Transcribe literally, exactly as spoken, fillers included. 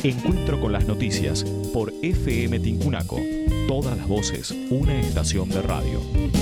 Encuentro con las noticias por F M Tincunaco. Todas las voces, una estación de radio.